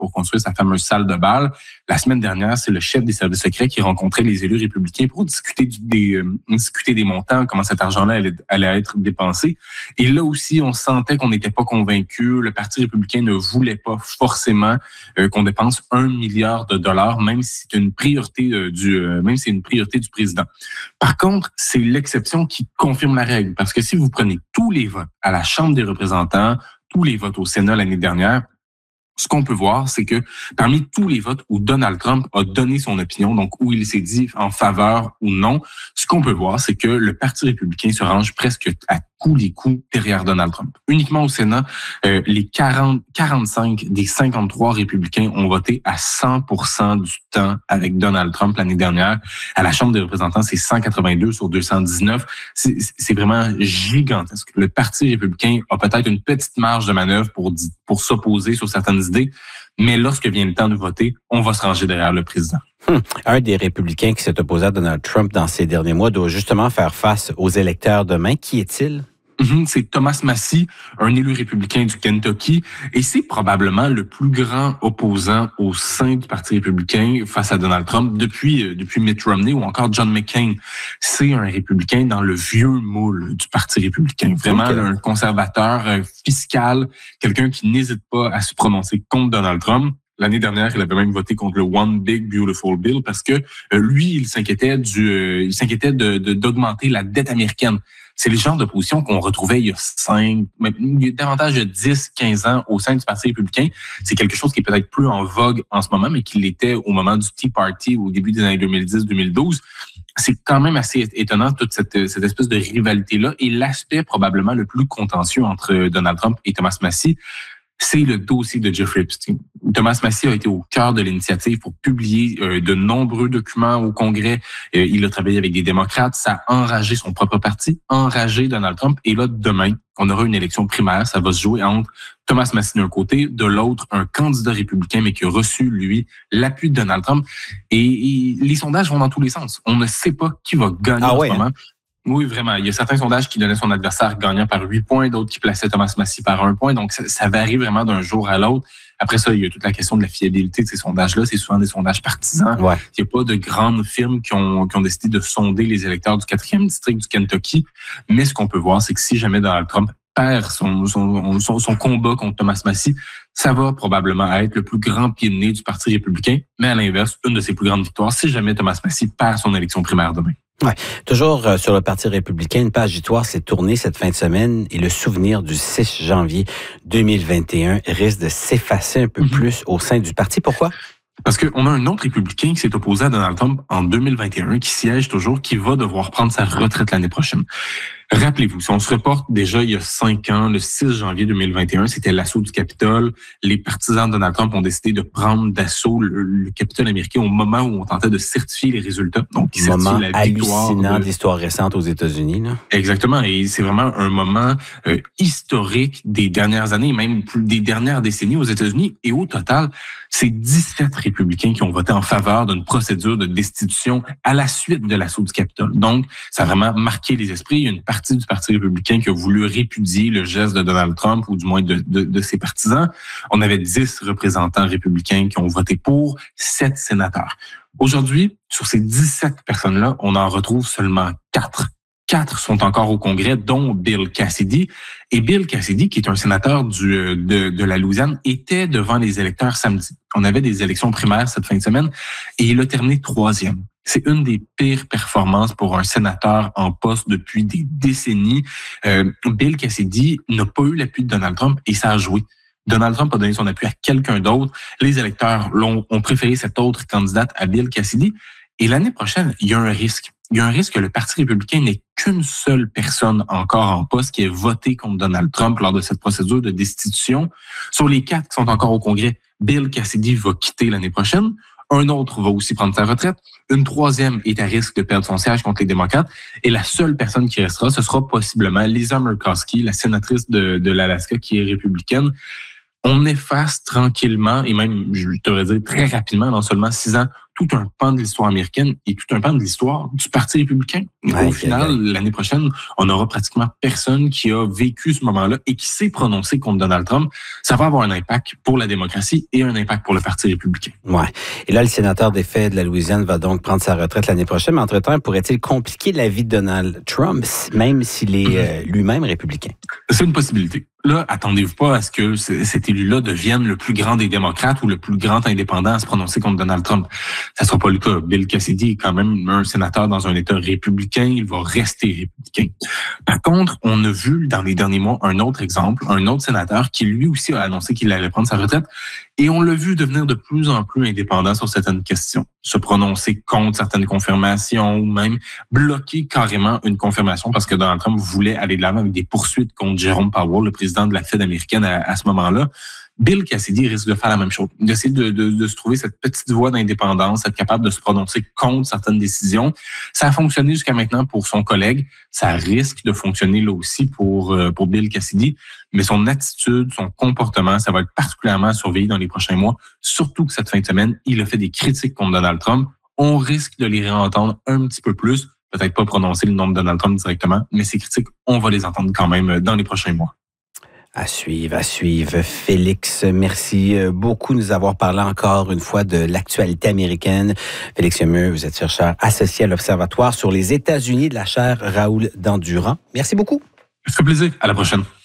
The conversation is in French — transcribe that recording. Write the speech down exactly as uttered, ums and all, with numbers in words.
pour construire sa fameuse salle de bal. La semaine dernière, c'est le chef des services secrets qui rencontrait les élus républicains pour discuter du, des, euh, discuter des montants, comment cet argent-là allait, allait être dépensé. Et là aussi, on sentait qu'on n'était pas convaincu. Le Parti républicain ne voulait pas forcément euh, qu'on dépense un milliard de dollars, même si c'est une priorité euh, du, euh, même si c'est une priorité du président. Par contre, c'est l'exception qui confirme la règle, parce que si vous prenez tous les votes à la Chambre des représentants, tous les votes au Sénat l'année dernière, ce qu'on peut voir, c'est que parmi tous les votes où Donald Trump a donné son opinion, donc où il s'est dit en faveur ou non, ce qu'on peut voir, c'est que le Parti républicain se range presque à tous les coups derrière Donald Trump. Uniquement au Sénat, euh, les quarante, quarante-cinq des cinquante-trois républicains ont voté à cent pour cent du temps avec Donald Trump l'année dernière. À la Chambre des représentants, c'est cent quatre-vingt-deux sur deux cent dix-neuf. C'est, c'est vraiment gigantesque. Le Parti républicain a peut-être une petite marge de manœuvre pour, pour s'opposer sur certaines idées, mais lorsque vient le temps de voter, on va se ranger derrière le président. Hum. Un des républicains qui s'est opposé à Donald Trump dans ces derniers mois doit justement faire face aux électeurs demain. Qui est-il? C'est Thomas Massie, un élu républicain du Kentucky, et c'est probablement le plus grand opposant au sein du Parti républicain face à Donald Trump depuis depuis Mitt Romney ou encore John McCain. C'est un républicain dans le vieux moule du Parti républicain, vraiment okay. Un conservateur fiscal, quelqu'un qui n'hésite pas à se prononcer contre Donald Trump. L'année dernière, il avait même voté contre le One Big Beautiful Bill parce que euh, lui, il s'inquiétait du, euh, il s'inquiétait de, de, d'augmenter la dette américaine. C'est le genre de position qu'on retrouvait il y a cinq, davantage de dix, quinze ans au sein du Parti républicain. C'est quelque chose qui est peut-être plus en vogue en ce moment, mais qui l'était au moment du Tea Party au début des années deux mille dix deux mille douze. C'est quand même assez étonnant, toute cette, cette espèce de rivalité-là. Et l'aspect probablement le plus contentieux entre Donald Trump et Thomas Massie, c'est le dossier de Jeffrey Epstein. Thomas Massie a été au cœur de l'initiative pour publier euh, de nombreux documents au Congrès. Euh, il a travaillé avec des démocrates. Ça a enragé son propre parti, enragé Donald Trump. Et là, demain, on aura une élection primaire. Ça va se jouer entre Thomas Massie d'un côté, de l'autre, un candidat républicain, mais qui a reçu, lui, l'appui de Donald Trump. Et, et les sondages vont dans tous les sens. On ne sait pas qui va gagner ah en ouais, ce moment. Hein? Oui, vraiment. Il y a certains sondages qui donnaient son adversaire gagnant par huit points, d'autres qui plaçaient Thomas Massie par un point. Donc, ça, ça varie vraiment d'un jour à l'autre. Après ça, il y a toute la question de la fiabilité de ces sondages-là. C'est souvent des sondages partisans. Ouais. Il n'y a pas de grandes firmes qui ont, qui ont décidé de sonder les électeurs du quatrième district du Kentucky. Mais ce qu'on peut voir, c'est que si jamais Donald Trump perd son, son, son, son combat contre Thomas Massie, ça va probablement être le plus grand pied de nez du Parti républicain. Mais à l'inverse, une de ses plus grandes victoires, si jamais Thomas Massie perd son élection primaire demain. Ouais. Toujours euh, sur le Parti républicain, une page d'histoire s'est tournée cette fin de semaine et le souvenir du six janvier deux mille vingt et un risque de s'effacer un peu mm-hmm. plus au sein du parti. Pourquoi? Parce qu'on a un autre républicain qui s'est opposé à Donald Trump en deux mille vingt et un, qui siège toujours, qui va devoir prendre sa retraite l'année prochaine. Rappelez-vous, si on se reporte déjà il y a cinq ans, le six janvier deux mille vingt et un, c'était l'assaut du Capitole. Les partisans de Donald Trump ont décidé de prendre d'assaut le, le Capitole américain au moment où on tentait de certifier les résultats. Donc, un moment la victoire hallucinant de... d'histoire récente aux États-Unis. Là. Exactement. Et c'est vraiment un moment euh, historique des dernières années, même plus des dernières décennies aux États-Unis. Et au total, c'est dix-sept républicains qui ont voté en faveur d'une procédure de destitution à la suite de l'assaut du Capitole. Donc, ça a vraiment marqué les esprits. Il y a une partie du Parti républicain qui a voulu répudier le geste de Donald Trump, ou du moins de, de, de ses partisans. On avait dix représentants républicains qui ont voté pour, sept sénateurs. Aujourd'hui, sur ces dix-sept personnes-là, on en retrouve seulement quatre. Quatre sont encore au Congrès, dont Bill Cassidy. Et Bill Cassidy, qui est un sénateur du, de, de la Louisiane, était devant les électeurs samedi. On avait des élections primaires cette fin de semaine et il a terminé troisième. C'est une des pires performances pour un sénateur en poste depuis des décennies. Euh, Bill Cassidy n'a pas eu l'appui de Donald Trump et ça a joué. Donald Trump a donné son appui à quelqu'un d'autre. Les électeurs l'ont, ont préféré cette autre candidate à Bill Cassidy. Et l'année prochaine, il y a un risque. Il y a un risque que le Parti républicain n'ait qu'une seule personne encore en poste qui ait voté contre Donald Trump lors de cette procédure de destitution. Sur les quatre qui sont encore au Congrès, Bill Cassidy va quitter l'année prochaine. Un autre va aussi prendre sa retraite. Une troisième est à risque de perdre son siège contre les démocrates. Et la seule personne qui restera, ce sera possiblement Lisa Murkowski, la sénatrice de, de l'Alaska qui est républicaine. On efface tranquillement, et même, je devrais dire très rapidement, dans seulement six ans, tout un pan de l'histoire américaine et tout un pan de l'histoire du Parti républicain. Ouais, Au final, ouais. l'année prochaine, on aura pratiquement personne qui a vécu ce moment-là et qui s'est prononcé contre Donald Trump. Ça va avoir un impact pour la démocratie et un impact pour le Parti républicain. Ouais. Et là, le sénateur des Faits de la Louisiane va donc prendre sa retraite l'année prochaine. Mais entre-temps, pourrait-il compliquer la vie de Donald Trump, même s'il est euh, lui-même républicain? C'est une possibilité. Là, attendez-vous pas à ce que cet élu-là devienne le plus grand des démocrates ou le plus grand indépendant à se prononcer contre Donald Trump. Ça sera pas le cas. Bill Cassidy est quand même un sénateur dans un État républicain. Il va rester républicain. Par contre, on a vu dans les derniers mois un autre exemple, un autre sénateur qui lui aussi a annoncé qu'il allait prendre sa retraite. Et on l'a vu devenir de plus en plus indépendant sur certaines questions. Se prononcer contre certaines confirmations ou même bloquer carrément une confirmation parce que Donald Trump voulait aller de l'avant avec des poursuites contre Jerome Powell, le président de la Fed américaine à, à ce moment-là. Bill Cassidy risque de faire la même chose, d'essayer de, de, de se trouver cette petite voie d'indépendance, être capable de se prononcer contre certaines décisions. Ça a fonctionné jusqu'à maintenant pour son collègue. Ça risque de fonctionner là aussi pour, pour Bill Cassidy. Mais son attitude, son comportement, ça va être particulièrement surveillé dans les prochains mois. Surtout que cette fin de semaine, il a fait des critiques contre Donald Trump. On risque de les réentendre un petit peu plus. Peut-être pas prononcer le nom de Donald Trump directement, mais ces critiques, on va les entendre quand même dans les prochains mois. À suivre, à suivre. Félix, merci beaucoup de nous avoir parlé encore une fois de l'actualité américaine. Félix Lemieux, vous êtes chercheur associé à l'Observatoire sur les États-Unis de la chaire Raoul Dandurand. Merci beaucoup. Ça fait plaisir. À la prochaine.